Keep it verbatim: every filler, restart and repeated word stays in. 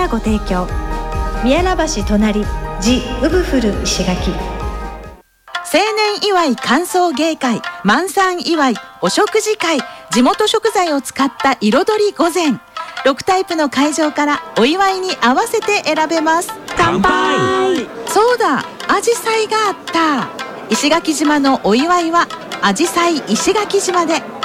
からご提供。宮良橋隣ジ・ウブフル石垣。 青年祝い歓送迎会、満産祝い、お食事会、地元食材を使った彩り御膳、ろくタイプの会場からお祝いに合わせて選べます。 乾杯。 そうだ、アジサイがあった。石垣島のお祝いはアジサイ石垣島で。